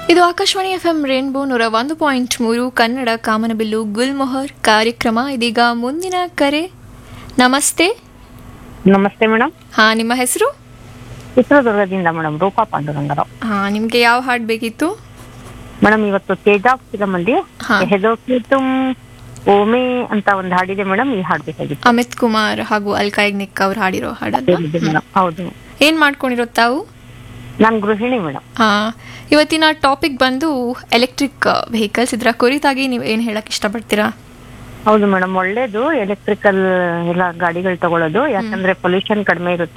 ಇದು Akashvani FM rainbow 101.3 Kannada ಕಾಮನಬಿಲ್ಲು ಗುಲ್ಮೊಹರ್ ಕಾರ್ಯಕ್ರಮ. ಇದೀಗ ಮುಂದಿನ ಕರೆ. ನಮಸ್ತೆ. ನಮಸ್ತೆ ಮೇಡಮ್. ಹಾ, ನಿಮ್ಮ ಹೆಸರು? ಚಿತ್ರದುರ್ಗದಿಂದ ಮೇಡಮ್, ರೂಪಾ ಪಾಂಡುರಂಗರಾವ್. ಹಾ, ನಿಮ್ಗೆ ಯಾವ ಹಾಡು ಬೇಕಿತ್ತು? ಮೇಡಮ್, ಇವತ್ತು ತೇಜಾಬ್ ಫಿಲಮಲ್ಲಿ ಹೆದೋಕಿ ತುಮ್ ಓಮೆ ಅಂತ ಒಂದು ಹಾಡಿದೆ ಮೇಡಮ್, ಈ ಹಾಡು ಬೇಕಾಗಿತ್ತು. ಅಮಿತ್ ಕುಮಾರ್ ಹಾಗೂ ಅಲ್ಕಾ ಯಾಗ್ನಿಕ್ ಅವ್ರು ಹಾಡಿರೋ ಹಾಡಲ್ಲ? ಹೌದು. ಏನ್ ಮಾಡ್ಕೊಂಡಿರೋ ತಾವು? ನಾನು ಗೃಹಿಣಿ ಮೇಡಮ್. ಹಾ, ಇವತ್ತಿನ ಟಾಪಿಕ್ ಬಂದು ಎಲೆಕ್ಟ್ರಿಕ್ ವೆಹಿಕಲ್ಸ್. ಇದರ ಕುರಿತಾಗಿ ನೀವು ಏನ್ ಹೇಳಕ್ ಇಷ್ಟಪಡ್ತೀರಾ? ಹೌದು ಮೇಡಮ್, ಒಳ್ಳೇದು ಎಲೆಕ್ಟ್ರಿಕಲ್ ಎಲ್ಲ ಗಾಡಿಗಳು ತಗೊಳ್ಳೋದು, ಯಾಕಂದ್ರೆ ಪೊಲ್ಯೂಷನ್ ಕಡಿಮೆ ಇರುತ್ತೆ.